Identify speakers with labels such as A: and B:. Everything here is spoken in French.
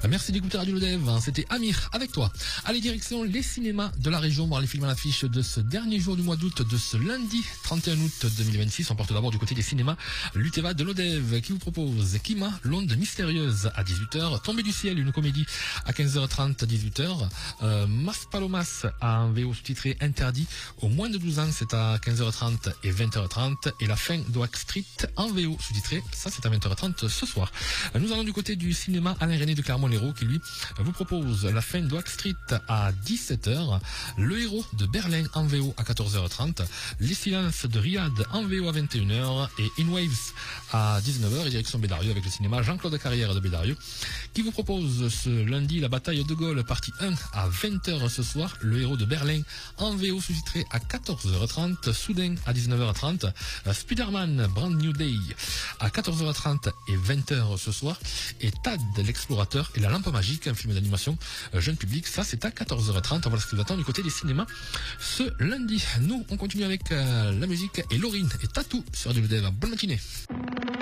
A: Merci d'écouter Radio Lodev, c'était Amir avec toi. Allez, direction les cinémas de la région, voir les films à l'affiche de ce dernier jour du mois d'août, de ce lundi 31 août 2026. On porte d'abord du côté des cinémas l'Uteva de Lodev qui vous propose Kima, l'onde mystérieuse à 18h, Tombée du ciel, une comédie à 15h30 à 18h, Mas Palomas à un VO sous-titré interdit au moins de 12 ans, c'est à 15h30 et 20h30, et La fin d'Oak Street en VO sous-titré, ça c'est à 20h30 ce soir. Nous allons du côté du cinéma Alain René de Clermont-Lérault qui lui vous propose La fin d'Oak Street à 17h, Le héros de Berlin en VO à 14h30, Les silences de Riyad en VO à 21h et In Waves à 19h, et direction Bédarieux avec le cinéma Jean-Claude Carrière de Bédarieux qui vous propose ce lundi La bataille de Gaulle partie 1 à 20h ce soir, Le héros de Berlin en VO sous-titré à 14h30, Soudain à 19h30, Spider-Man Brand New Day à 14h30 et 20h ce soir, et Tad l'explorateur et la lampe magique, un film d'animation jeune public, ça c'est à 14h30. Voilà ce qui vous attend du côté des cinémas ce lundi. Nous on continue avec la musique et Laurine et Tatou sur du Lodev. Bonne matinée.